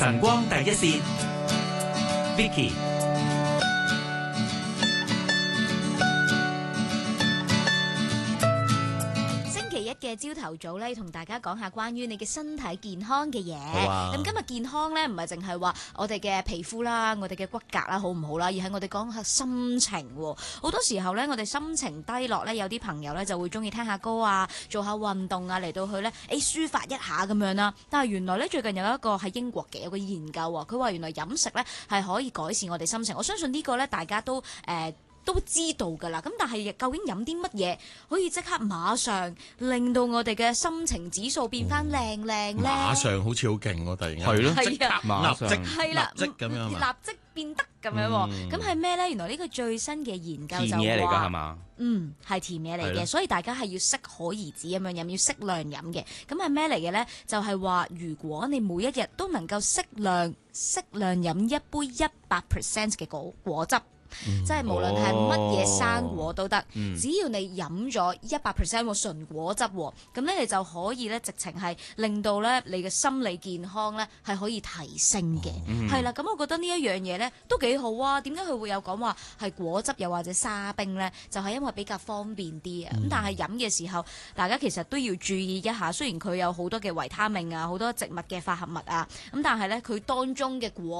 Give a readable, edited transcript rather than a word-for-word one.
晨光第一線，Vicky。 嘅朝頭早咧，同大家講下關於你嘅身體健康嘅嘢。咁今日健康咧，唔係淨係話我哋嘅皮膚啦，我哋嘅骨骼啦，好唔好啦，而係我哋講下心情。好多時候咧，我哋心情低落咧，有啲朋友咧就會中意聽下歌啊，做下運動啊，嚟到去咧，抒發一下咁樣啦。但係原來咧，最近有一個喺英國嘅有個研究喎，佢話原來飲食咧係可以改善我哋心情。我相信呢個咧，大家都知道㗎啦，咁但係究竟飲啲乜嘢可以即刻馬上令到我哋嘅心情指數變翻靚咧？ 馬上好似好勁喎，突然間係咯， 即刻馬上係啦， 立即咁樣立即變得咁樣喎。咁係咩咧？原來呢個最新嘅研究就話， 甜嘢嚟㗎係嘛？ 係甜嘢嚟嘅，所以大家係要適可而止咁樣飲，要適量飲嘅。咁係咩嚟嘅咧？就係話，如果你每一日都能夠適量飲一杯100% 嘅果汁。即係無論係乜嘢生果都得，只要你飲咗100% 純果汁，咁咧你就可以咧直情係令到咧你嘅心理健康咧係可以提升嘅，係啦。咁我覺得呢一樣嘢咧都幾好啊。點解佢會有講話係果汁又或者沙冰咧？就係因為比較方便啲啊。咁但係飲嘅時候，大家其實都要注意一下。雖然佢有好多嘅維他命啊，好多植物嘅化合物啊，咁但係咧佢當中嘅果